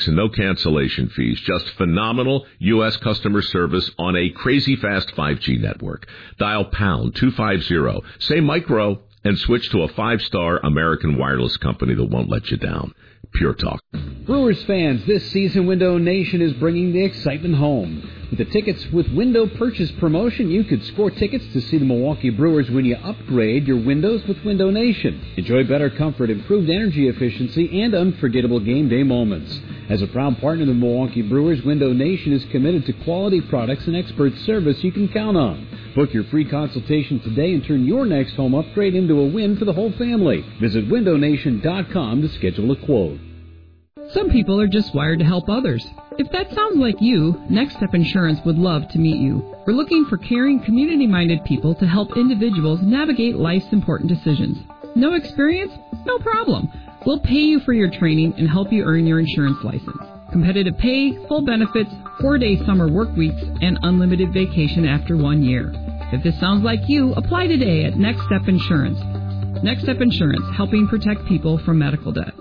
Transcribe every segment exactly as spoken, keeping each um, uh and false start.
bucks and no cancellation fees. Just phenomenal U S customer service on a crazy fast five G network. Dial pound two fifty, say micro, and switch to a five-star American wireless company that won't let you down. Pure Talk. Brewers fans, this season Window Nation is bringing the excitement home. With the Tickets with Window Purchase promotion, you could score tickets to see the Milwaukee Brewers when you upgrade your windows with Window Nation. Enjoy better comfort, improved energy efficiency, and unforgettable game day moments. As a proud partner of the Milwaukee Brewers, Window Nation is committed to quality products and expert service you can count on. Book your free consultation today and turn your next home upgrade into a win for the whole family. Visit window nation dot com to schedule a quote. Some people are just wired to help others. If that sounds like you, Next Step Insurance would love to meet you. We're looking for caring, community-minded people to help individuals navigate life's important decisions. No experience? No problem. We'll pay you for your training and help you earn your insurance license. Competitive pay, full benefits, four-day summer work weeks, and unlimited vacation after one year. If this sounds like you, apply today at Next Step Insurance. Next Step Insurance, helping protect people from medical debt.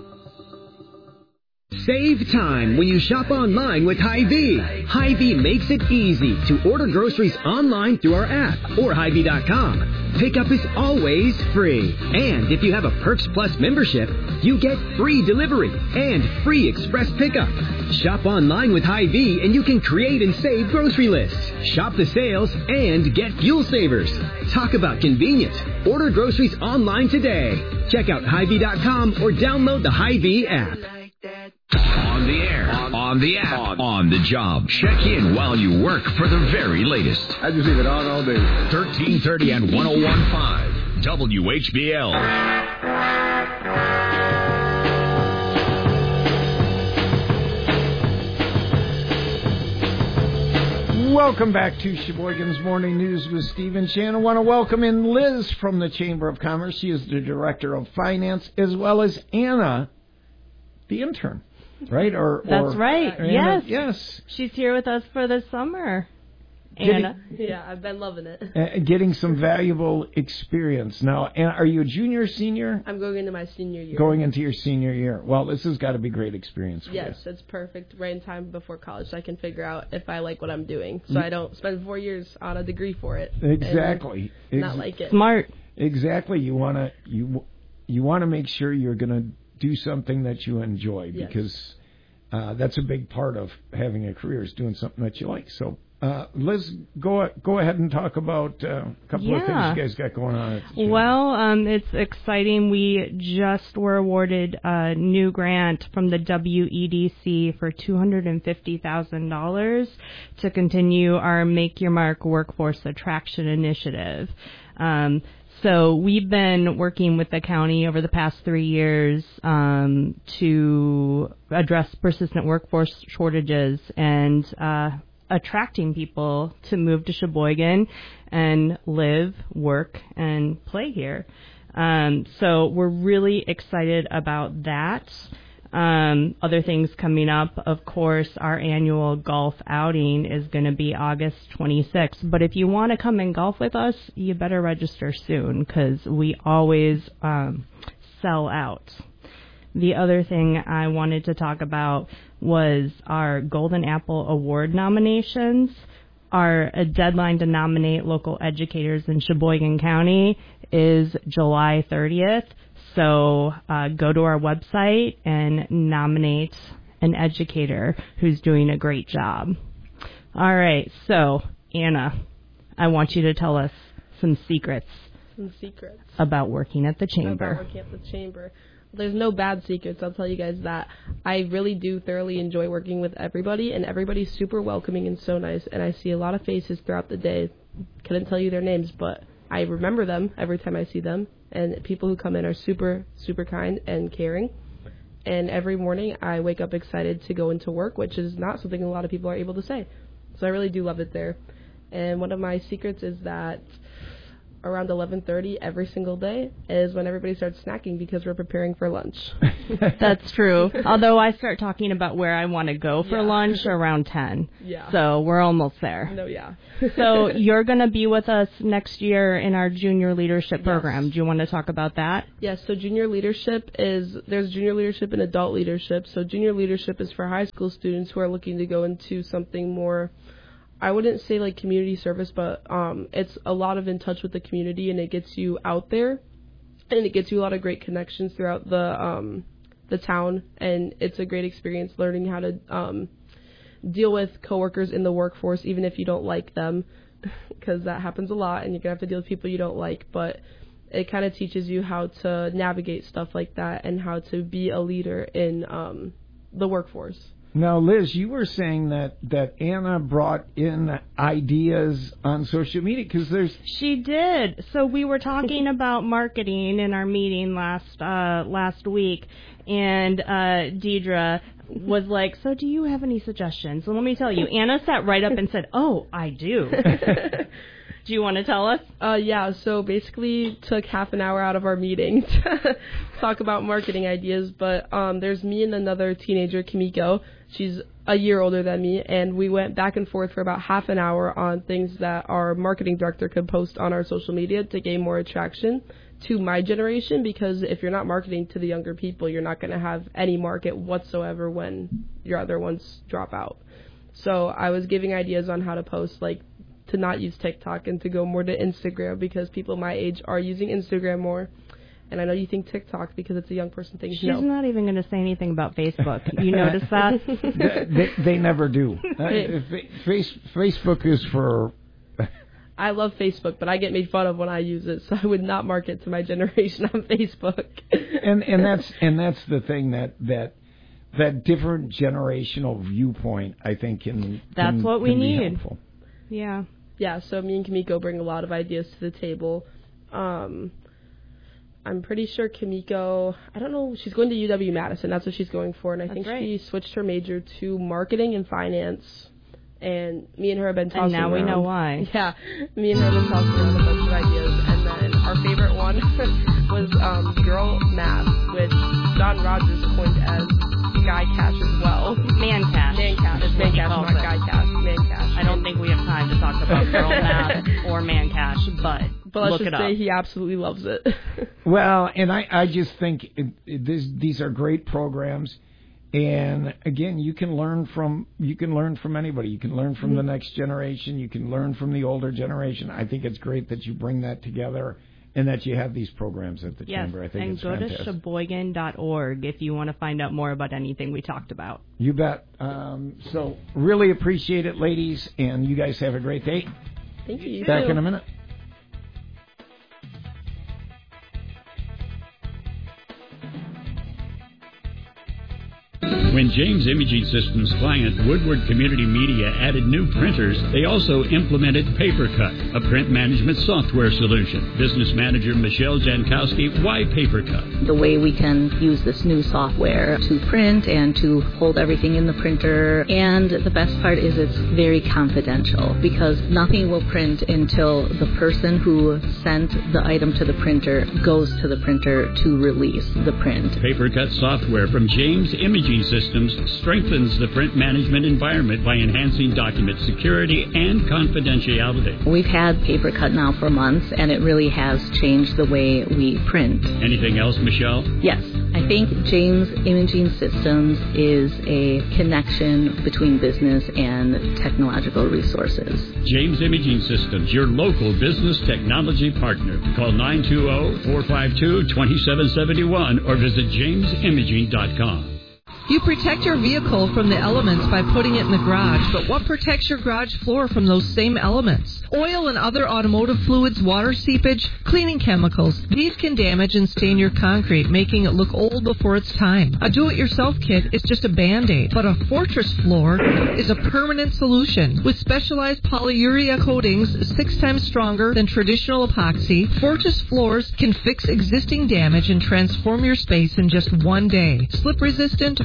Save time when you shop online with Hy-Vee. Hy-Vee makes it easy to order groceries online through our app or Hy Vee dot com. Pickup is always free. And if you have a Perks Plus membership, you get free delivery and free express pickup. Shop online with Hy-Vee and you can create and save grocery lists. Shop the sales and get fuel savers. Talk about convenience. Order groceries online today. Check out Hy Vee dot com or download the Hy-Vee app. On the air, on the app, on, on the job. Check in while you work for the very latest. I just leave it on all day. thirteen thirty and one oh one point five W H B L. Welcome back to Sheboygan's Morning News with Steve and Shannon. I want to welcome in Liz from the Chamber of Commerce. She is the Director of Finance, as well as Anna, the intern. Right? Or That's or right. Anna, yes. Yes. She's here with us for the summer. Getting, Anna. Yeah, I've been loving it. Uh, getting some valuable experience. Now, Anna, are you a junior or senior? I'm going into my senior year. Going into your senior year. Well, this has got to be great experience for yes, you. it's perfect. Right in time before college, so I can figure out if I like what I'm doing. So I don't spend four years on a degree for it. Exactly. And not like it. Smart. Exactly. You want to you you want to make sure you're going to do something that you enjoy, yes. because uh, that's a big part of having a career, is doing something that you like. So, uh, Liz, go go ahead and talk about uh, a couple yeah. of things you guys got going on. At the well, um, it's exciting. We just were awarded a new grant from the W E D C for two hundred fifty thousand dollars to continue our Make Your Mark Workforce Attraction Initiative. Um, So we've been working with the county over the past three years um, to address persistent workforce shortages and uh, attracting people to move to Sheboygan and live, work, and play here. Um, so we're really excited about that. Um, other things coming up, of course, our annual golf outing is going to be August twenty-sixth. But if you want to come and golf with us, you better register soon, because we always um, sell out. The other thing I wanted to talk about was our Golden Apple Award nominations. Our deadline to nominate local educators in Sheboygan County is July thirtieth. So uh, go to our website and nominate an educator who's doing a great job. All right, so Anna, I want you to tell us some secrets. Some secrets. About working at the chamber. About working at the chamber. There's no bad secrets, I'll tell you guys that. I really do thoroughly enjoy working with everybody, and everybody's super welcoming and so nice, and I see a lot of faces throughout the day. Couldn't tell you their names, but I remember them every time I see them. And people who come in are super, super kind and caring. And every morning I wake up excited to go into work, which is not something a lot of people are able to say. So I really do love it there. And one of my secrets is that around eleven thirty every single day is when everybody starts snacking because we're preparing for lunch. That's true. Although I start talking about where I want to go for Yeah. lunch around ten. Yeah. So we're almost there. No, yeah. So you're going to be with us next year in our junior leadership Yes. program. Do you want to talk about that? Yes, so junior leadership is, there's junior leadership and adult leadership. So junior leadership is for high school students who are looking to go into something more, I wouldn't say like community service, but um, it's a lot of in touch with the community, and it gets you out there, and it gets you a lot of great connections throughout the um, the town, and it's a great experience learning how to um, deal with coworkers in the workforce, even if you don't like them, because that happens a lot, and you're going to have to deal with people you don't like, but it kind of teaches you how to navigate stuff like that and how to be a leader in um, the workforce. Now, Liz, you were saying that, that Anna brought in ideas on social media because there's... She did. So we were talking about marketing in our meeting last uh, last week, and uh, Deidre was like, so do you have any suggestions? And let me tell you, Anna sat right up and said, oh, I do. Do you want to tell us? Uh, yeah, so basically took half an hour out of our meeting to talk about marketing ideas, but um, there's me and another teenager, Kimiko. She's a year older than me, and we went back and forth for about half an hour on things that our marketing director could post on our social media to gain more attraction to my generation, because if you're not marketing to the younger people, you're not going to have any market whatsoever when your other ones drop out. So I was giving ideas on how to post, like, to not use TikTok and to go more to Instagram, because people my age are using Instagram more. And I know you think TikTok because it's a young person thing. She's no. not even going to say anything about Facebook. You notice that? they, they, they never do. Uh, face, Facebook is for... I love Facebook, but I get made fun of when I use it, so I would not market to my generation on Facebook. and and that's and that's the thing that that that different generational viewpoint, I think, can that's can, what we can be need. helpful. Yeah. Yeah, so me and Kimiko bring a lot of ideas to the table. Um, I'm pretty sure Kimiko, I don't know, she's going to U W-Madison. That's what she's going for. And I That's think right. she switched her major to marketing and finance. And me and her have been talking And now around. we know why. Yeah, me and her have been talking around a bunch of ideas. And then our favorite one was um, Girl Math, which Don Rogers coined as Guy Cash as well. Man Cash. Man Cash. is Man what he Cash, calls not it. Guy Cash. Man Cash. I don't think we have time to talk about Girl Math or Man Cash, but, But let's look just it say up. he absolutely loves it. Well, and I, I just think it, it, this, these are great programs, and again, you can learn from you can learn from anybody. You can learn from mm-hmm. the next generation. You can learn from the older generation. I think it's great that you bring that together and that you have these programs at the yes, chamber. I think and it's go fantastic. to Sheboygan dot org if you want to find out more about anything we talked about. You bet. Um, so really appreciate it, ladies, and you guys have a great day. Thank you. Back in a minute. When James Imaging Systems client Woodward Community Media added new printers, they also implemented PaperCut, a print management software solution. Business manager Michelle Jankowski, why PaperCut? The way we can use this new software to print and to hold everything in the printer. And the best part is it's very confidential, because nothing will print until the person who sent the item to the printer goes to the printer to release the print. PaperCut software from James Imaging Systems strengthens the print management environment by enhancing document security and confidentiality. We've had PaperCut now for months, and it really has changed the way we print. Anything else, Michelle? Yes. I think James Imaging Systems is a connection between business and technological resources. James Imaging Systems, your local business technology partner. Call nine two zero, four five two, two seven seven one or visit james imaging dot com. You protect your vehicle from the elements by putting it in the garage, but what protects your garage floor from those same elements? Oil and other automotive fluids, water seepage, cleaning chemicals. These can damage and stain your concrete, making it look old before its time. A do-it-yourself kit is just a Band-Aid, but a Fortress floor is a permanent solution. With specialized polyurea coatings six times stronger than traditional epoxy, Fortress floors can fix existing damage and transform your space in just one day. Slip-resistant,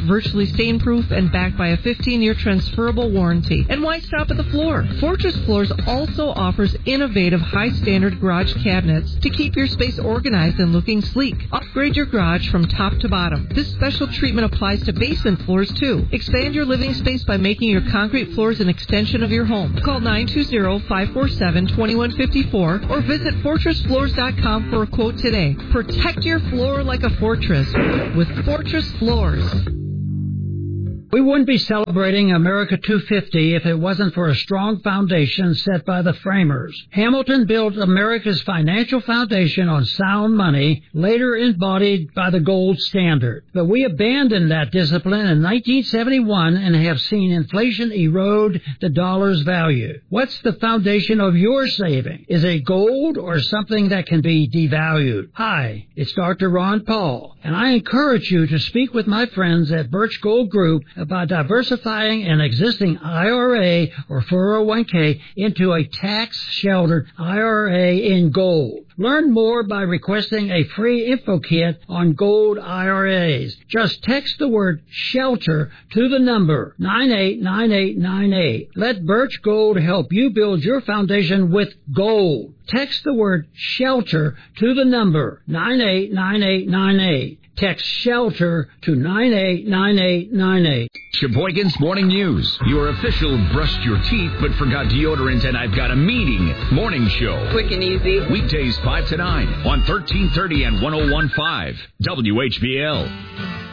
virtually stain-proof and backed by a fifteen-year transferable warranty. And why stop at the floor? Fortress Floors also offers innovative high-standard garage cabinets to keep your space organized and looking sleek. Upgrade your garage from top to bottom. This special treatment applies to basement floors, too. Expand your living space by making your concrete floors an extension of your home. Call nine two zero, five four seven, two one five four or visit fortress floors dot com for a quote today. Protect your floor like a fortress with Fortress Floors. We wouldn't be celebrating America two fifty if it wasn't for a strong foundation set by the framers. Hamilton built America's financial foundation on sound money, later embodied by the gold standard. But we abandoned that discipline in nineteen seventy-one and have seen inflation erode the dollar's value. What's the foundation of your saving? Is it gold or something that can be devalued? Hi, it's Doctor Ron Paul, and I encourage you to speak with my friends at Birch Gold Group about diversifying an existing I R A or four oh one k into a tax-sheltered I R A in gold. Learn more by requesting a free info kit on gold I R As. Just text the word SHELTER to the number nine eight nine eight nine eight. Let Birch Gold help you build your foundation with gold. Text the word SHELTER to the number nine eight nine eight nine eight. Text SHELTER to nine eight nine eight nine eight. Sheboygan's Morning News. Your official brushed your teeth but forgot deodorant and I've got a meeting morning show. Quick and easy. Weekdays five to nine on thirteen thirty and one oh one point five W H B L.